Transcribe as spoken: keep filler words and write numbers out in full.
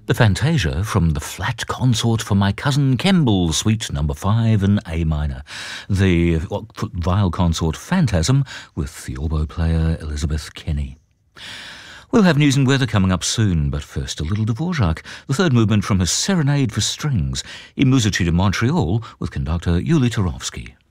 The Fantasia from the Flat Consort for My Cousin Kemble, Suite Number five in A minor. The Viol Consort Phantasm with the oboe player Elizabeth Kenny. We'll have news and weather coming up soon, but first a little Dvorak, the third movement from his Serenade for Strings, in Musici de Montreal with conductor Yuli Turovsky.